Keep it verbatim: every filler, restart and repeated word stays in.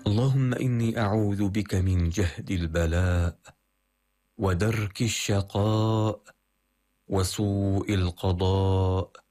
اللهم إني أعوذ بك من جهد البلاء ودرك الشقاء وسوء القضاء